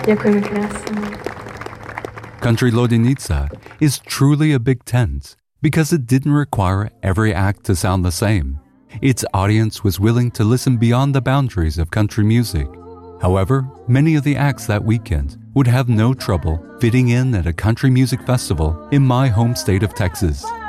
Ďakujeme krásne. Country Lodenica is truly a big tent because it didn't require every act to sound the same. Its audience was willing to listen beyond the boundaries of country music. However, many of the acts that weekend would have no trouble fitting in at a country music festival in my home state of Texas.